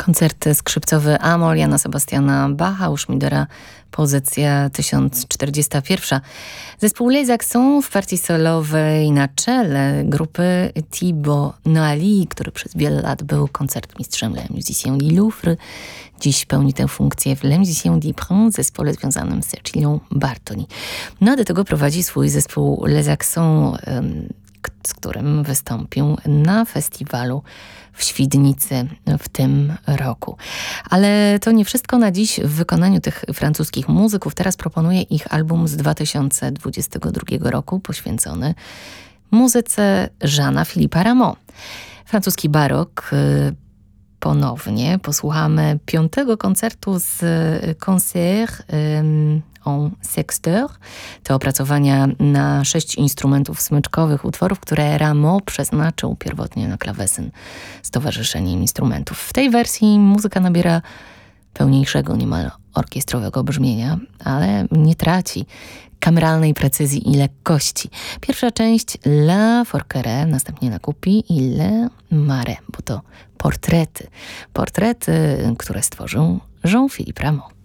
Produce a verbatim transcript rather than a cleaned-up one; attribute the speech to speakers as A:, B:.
A: Koncert skrzypcowy Amol Jana Sebastiana Bacha u Schmidera, pozycja tysiąc czterdziesta pierwsza. Zespół Les Accents w partii solowej na czele grupy Thibaut Noally, który przez wiele lat był koncertmistrzem Les Musiciens du Louvre. Dziś pełni tę funkcję w Les Musiciens du Prince, zespole związanym z Cecilią Bartoli. No a do tego prowadzi swój zespół Les Accents, z którym wystąpił na festiwalu w Świdnicy w tym roku. Ale to nie wszystko na dziś w wykonaniu tych francuskich muzyków. Teraz proponuję ich album z dwa tysiące dwudziestego drugiego roku, poświęcony muzyce Jeana-Philippa Rameau. Francuski barok. Ponownie posłuchamy piątego koncertu z Concert en sexteur. To opracowania na sześć instrumentów smyczkowych, utworów, które Rameau przeznaczył pierwotnie na klawesyn z Towarzyszeniem Instrumentów. W tej wersji muzyka nabiera pełniejszego, niemal orkiestrowego brzmienia, ale nie traci kameralnej precyzji i lekkości. Pierwsza część La Forquerie, następnie La Copie i Le Marais, bo to portrety. Portrety, które stworzył Jean-Philippe Rameau.